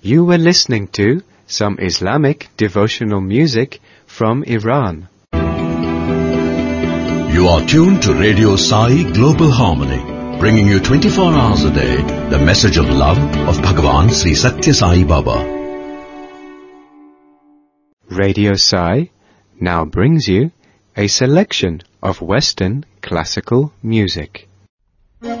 You were listening to some Islamic devotional music from Iran. You are tuned to Radio Sai Global Harmony, bringing you 24 hours a day the message of love of Bhagavan Sri Satya Sai Baba. Radio Sai now brings you a selection of Western classical music.